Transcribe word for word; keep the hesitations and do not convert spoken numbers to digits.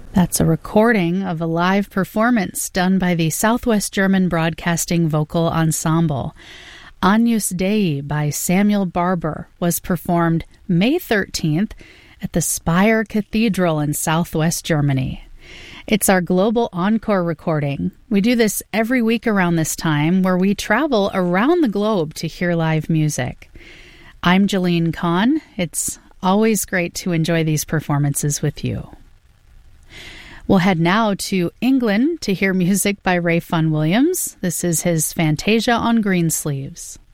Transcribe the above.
That's a recording of a live performance done by the Southwest German Broadcasting Vocal Ensemble. Agnus Dei by Samuel Barber was performed May thirteenth at the Speyer Cathedral in Southwest Germany. It's our global encore recording. We do this every week around this time, where we travel around the globe to hear live music. I'm Jeline Kahn. It's always great to enjoy these performances with you. We'll head now to England to hear music by Ray Fun Williams. This is his Fantasia on Greensleeves.